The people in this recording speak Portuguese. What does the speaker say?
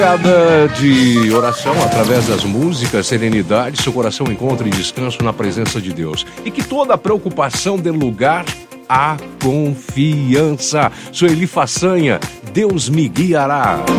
De oração através das músicas, serenidade, seu coração encontre descanso na presença de Deus. E que toda preocupação dê lugar à confiança. Sueli Façanha, Deus me guiará.